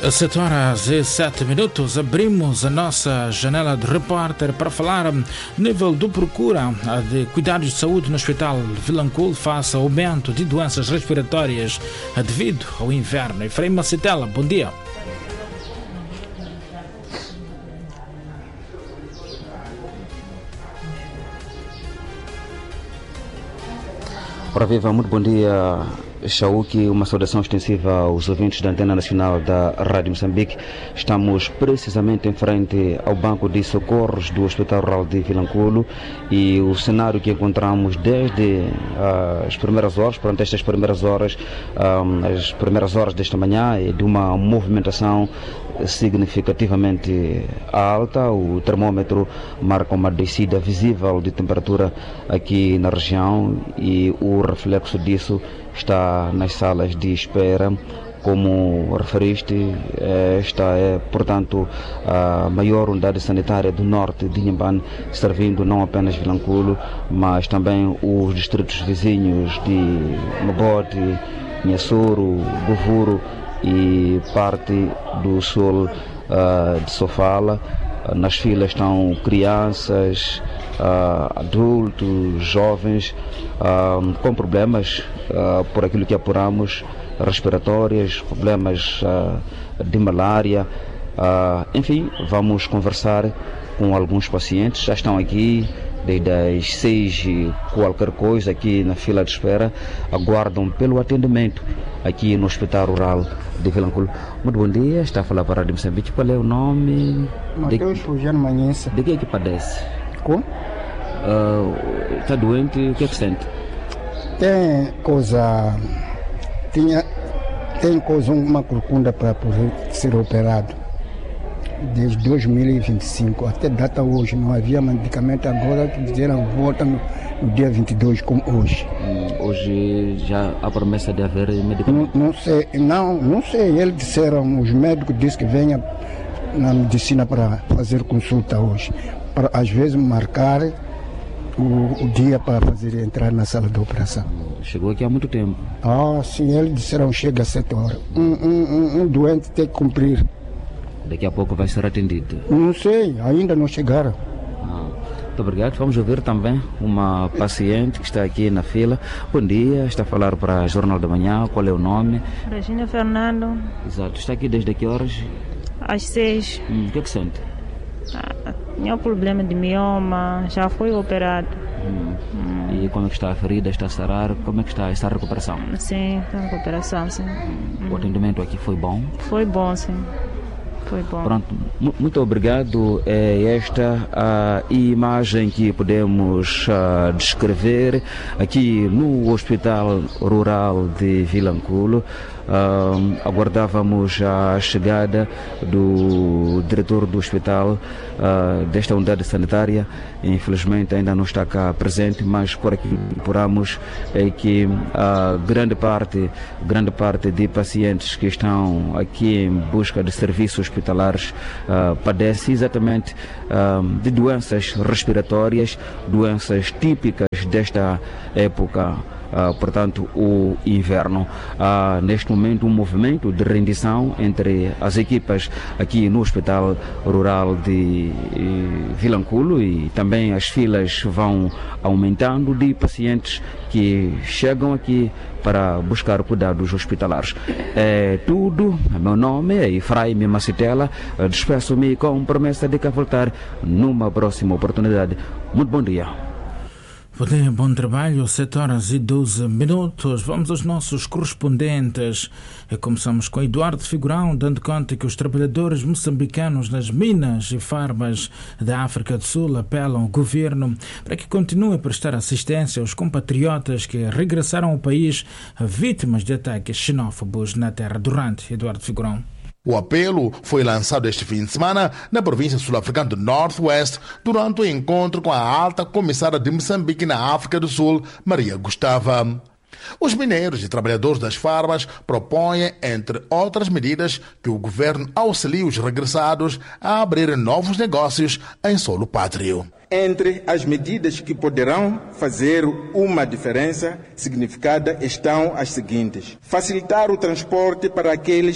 7 horas e 7 minutos, abrimos a nossa janela de repórter para falar nível do procura de cuidados de saúde no Hospital Vilanculo face ao aumento de doenças respiratórias devido ao inverno. Efraim Macitela, bom dia. Ora viva, muito bom dia, Chauque, uma saudação extensiva aos ouvintes da Antena Nacional da Rádio Moçambique. Estamos precisamente em frente ao banco de socorros do Hospital Rural de Vilanculo e o cenário que encontramos desde as primeiras horas, portanto estas primeiras horas, as primeiras horas desta manhã é de uma movimentação significativamente alta. O termômetro marca uma descida visível de temperatura aqui na região e o reflexo disso está nas salas de espera. Como referiste, esta é, portanto, a maior unidade sanitária do norte de Inhambane, servindo não apenas Vilanculo, mas também os distritos vizinhos de Mabode, Nhassoro, Govuro e parte do sul de Sofala. Nas filas estão crianças, adultos, jovens com problemas, por aquilo que apuramos, respiratórios, problemas de malária. Enfim, vamos conversar com alguns pacientes, já estão aqui desde as 6 e qualquer coisa aqui na fila de espera, aguardam pelo atendimento aqui no Hospital Rural de Vilanculo. Muito bom dia, está a falar para a Rádio Moçambique. Qual é o nome? Mateus Fugiano Manhense. De que é que padece? Como? Está doente, o que é que sente? Tem coisa, uma corcunda para poder ser operado. Desde 2025 até data hoje não havia medicamento, agora disseram volta no dia 22 como hoje. Hoje já há promessa de haver medicamento? Não sei, eles disseram, os médicos disseram que venha na medicina para fazer consulta hoje, para às vezes marcar o dia para fazer entrar na sala de operação. Chegou aqui há muito tempo? Sim, eles disseram chega às 7 horas. Um doente tem que cumprir. Daqui a pouco vai ser atendido? Não sei, ainda não chegaram. Muito obrigado. Vamos ouvir também uma paciente que está aqui na fila. Bom dia, está a falar para a Jornal da Manhã. Qual é o nome? Regina Fernando. Exato. Está aqui desde que horas? Às 6. O que é que sente? Tinha um problema de mioma, já foi operado. E como é que está a ferida? Está a sarar? Como é que está essa recuperação? Sim, está em recuperação, sim. O atendimento aqui foi bom? Foi bom, sim. Foi bom. Pronto, muito obrigado. É esta a imagem que podemos descrever aqui no Hospital Rural de Vilanculo. Aguardávamos a chegada do diretor do hospital, desta unidade sanitária. Infelizmente ainda não está cá presente, mas por aqui apuramos é que grande parte de pacientes que estão aqui em busca de serviços hospitalares padece exatamente de doenças respiratórias, doenças típicas desta época. Portanto, o inverno. Neste momento, um movimento de rendição entre as equipas aqui no Hospital Rural de Vilanculo, e também as filas vão aumentando de pacientes que chegam aqui para buscar cuidados hospitalares. É tudo. Meu nome é Efraim Macitela. Despeço-me com promessa de cá voltar numa próxima oportunidade. Muito bom dia. Bom dia, bom trabalho, 7 horas e 12 minutos. Vamos aos nossos correspondentes. Começamos com Eduardo Figurão, dando conta que os trabalhadores moçambicanos nas minas e farmas da África do Sul apelam ao governo para que continue a prestar assistência aos compatriotas que regressaram ao país vítimas de ataques xenófobos na terra durante. Eduardo Figurão. O apelo foi lançado este fim de semana na província sul-africana do Northwest durante o encontro com a alta comissária de Moçambique na África do Sul, Maria Gustava. Os mineiros e trabalhadores das farmas propõem, entre outras medidas, que o governo auxilie os regressados a abrir novos negócios em solo pátrio. Entre as medidas que poderão fazer uma diferença significada estão as seguintes: facilitar o transporte para aqueles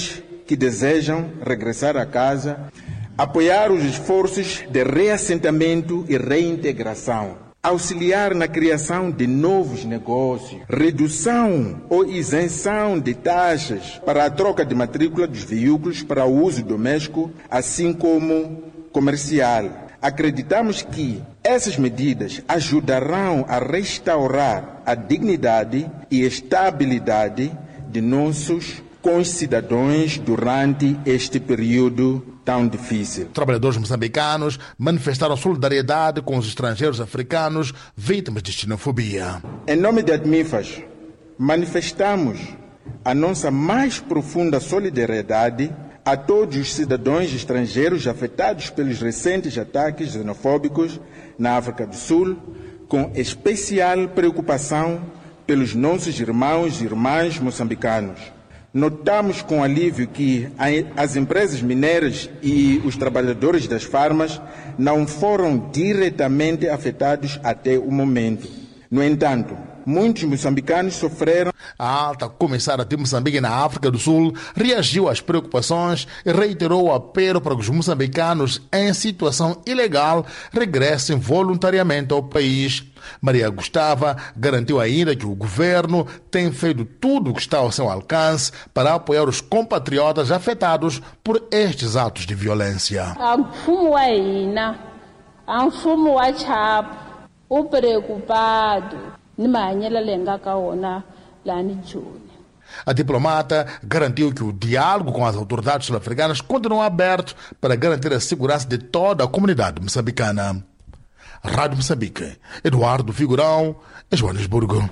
que desejam regressar a casa, apoiar os esforços de reassentamento e reintegração, auxiliar na criação de novos negócios, redução ou isenção de taxas para a troca de matrícula dos veículos para o uso doméstico, assim como comercial. Acreditamos que essas medidas ajudarão a restaurar a dignidade e estabilidade de nossos concidadãos durante este período tão difícil. Trabalhadores moçambicanos manifestaram solidariedade com os estrangeiros africanos vítimas de xenofobia. Em nome de Admifas, manifestamos a nossa mais profunda solidariedade a todos os cidadãos estrangeiros afetados pelos recentes ataques xenofóbicos na África do Sul, com especial preocupação pelos nossos irmãos e irmãs moçambicanos. Notamos com alívio que as empresas mineiras e os trabalhadores das farmas não foram diretamente afetados até o momento. No entanto, muitos moçambicanos sofreram. A alta comissária de Moçambique na África do Sul reagiu às preocupações e reiterou o apelo para que os moçambicanos em situação ilegal regressem voluntariamente ao país. Maria Gustava garantiu ainda que o governo tem feito tudo o que está ao seu alcance para apoiar os compatriotas afetados por estes atos de violência. O preocupado, A diplomata garantiu que o diálogo com as autoridades sul-africanas continua aberto para garantir a segurança de toda a comunidade moçambicana. Rádio Moçambique, Eduardo Figurão, Joanesburgo.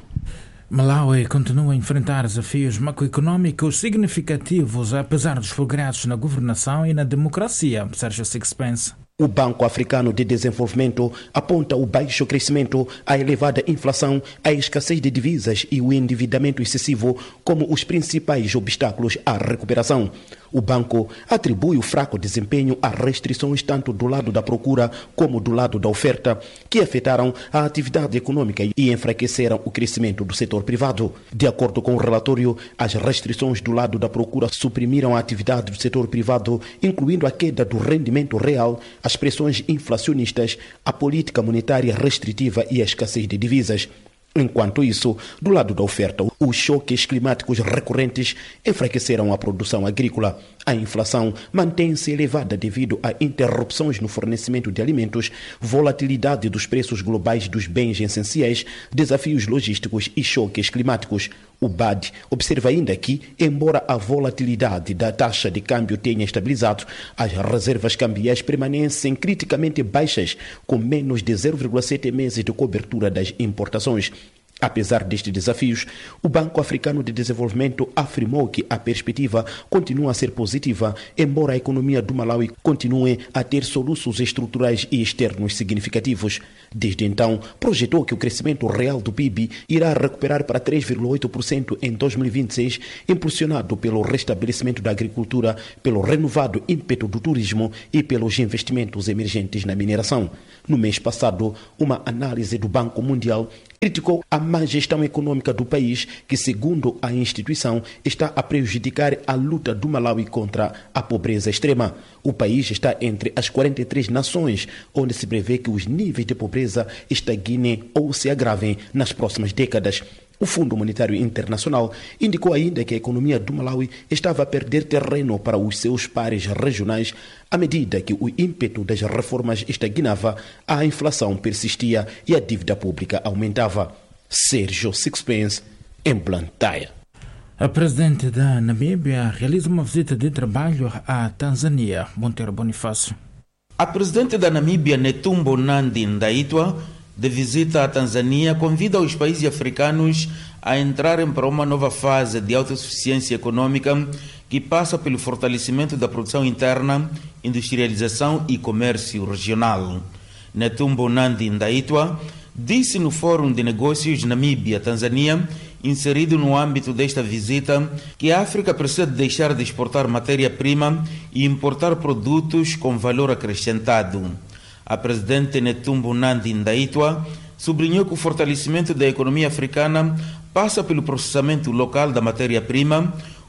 Malawi continua a enfrentar desafios macroeconômicos significativos, apesar dos progressos na governação e na democracia. Sérgio Sixpence. O Banco Africano de Desenvolvimento aponta o baixo crescimento, a elevada inflação, a escassez de divisas e o endividamento excessivo como os principais obstáculos à recuperação. O banco atribui o fraco desempenho a restrições tanto do lado da procura como do lado da oferta, que afetaram a atividade econômica e enfraqueceram o crescimento do setor privado. De acordo com o relatório, as restrições do lado da procura suprimiram a atividade do setor privado, incluindo a queda do rendimento real, as pressões inflacionistas, a política monetária restritiva e a escassez de divisas. Enquanto isso, do lado da oferta, os choques climáticos recorrentes enfraqueceram a produção agrícola. A inflação mantém-se elevada devido a interrupções no fornecimento de alimentos, volatilidade dos preços globais dos bens essenciais, desafios logísticos e choques climáticos. O BAD observa ainda que, embora a volatilidade da taxa de câmbio tenha estabilizado, as reservas cambiais permanecem criticamente baixas, com menos de 0,7 meses de cobertura das importações. Apesar destes desafios, o Banco Africano de Desenvolvimento afirmou que a perspectiva continua a ser positiva, embora a economia do Malawi continue a ter soluços estruturais e externos significativos. Desde então, projetou que o crescimento real do PIB irá recuperar para 3,8% em 2026, impulsionado pelo restabelecimento da agricultura, pelo renovado ímpeto do turismo e pelos investimentos emergentes na mineração. No mês passado, uma análise do Banco Mundial criticou a má gestão econômica do país, que, segundo a instituição, está a prejudicar a luta do Malawi contra a pobreza extrema. O país está entre as 43 nações onde se prevê que os níveis de pobreza estagnem ou se agravem nas próximas décadas. O Fundo Monetário Internacional indicou ainda que a economia do Malawi estava a perder terreno para os seus pares regionais à medida que o ímpeto das reformas estagnava, a inflação persistia e a dívida pública aumentava. Sérgio Sixpence, em Blantyre. A presidente da Namíbia realiza uma visita de trabalho à Tanzânia. Monteiro Bonifácio. A presidente da Namíbia, Netumbo Nandi-Ndaitwah, de visita à Tanzânia, convida os países africanos a entrarem para uma nova fase de autossuficiência econômica que passa pelo fortalecimento da produção interna, industrialização e comércio regional. Netumbo Nandi-Ndaitwah disse no Fórum de Negócios Namíbia-Tanzânia, inserido no âmbito desta visita, que a África precisa deixar de exportar matéria-prima e importar produtos com valor acrescentado. A presidente Netumbo Nandi-Ndaitwah sublinhou que o fortalecimento da economia africana passa pelo processamento local da matéria-prima,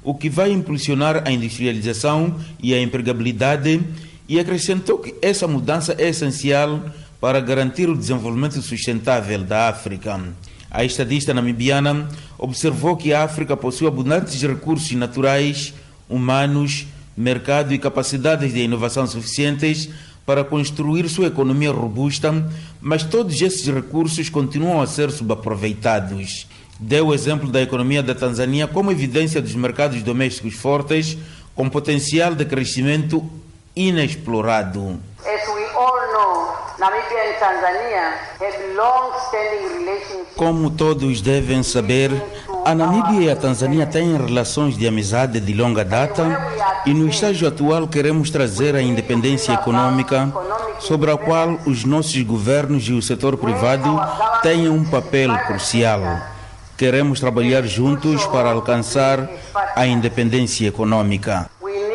o que vai impulsionar a industrialização e a empregabilidade, e acrescentou que essa mudança é essencial para garantir o desenvolvimento sustentável da África. A estadista namibiana observou que a África possui abundantes recursos naturais, humanos, mercado e capacidades de inovação suficientes para construir sua economia robusta, mas todos esses recursos continuam a ser subaproveitados. Deu o exemplo da economia da Tanzânia como evidência dos mercados domésticos fortes, com potencial de crescimento inexplorado. Como todos devem saber, a Namíbia e a Tanzânia têm relações de amizade de longa data e no estágio atual queremos trazer a independência econômica sobre a qual os nossos governos e o setor privado têm um papel crucial. Queremos trabalhar juntos para alcançar a independência econômica.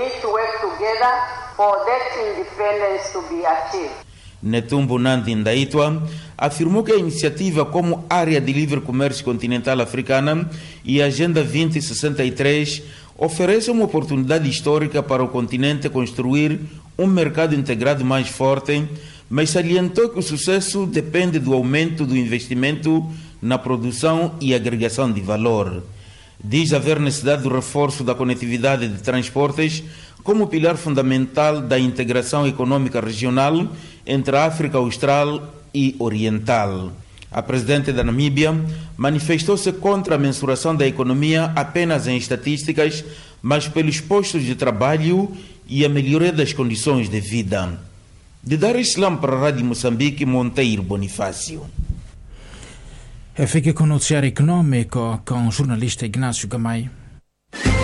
Netumbo Nandi Ndaitwa afirmou que a iniciativa como Área de Livre Comércio Continental Africana e a Agenda 2063 oferecem uma oportunidade histórica para o continente construir um mercado integrado mais forte, mas salientou que o sucesso depende do aumento do investimento na produção e agregação de valor. Diz haver necessidade do reforço da conectividade de transportes como pilar fundamental da integração econômica regional entre a África Austral e Oriental. A presidente da Namíbia manifestou-se contra a mensuração da economia apenas em estatísticas, mas pelos postos de trabalho e a melhoria das condições de vida. De Dar es Salaam para a Rádio Moçambique, Monteiro Bonifácio. Fica com o noticiário econômico com o jornalista Ignácio Gamay.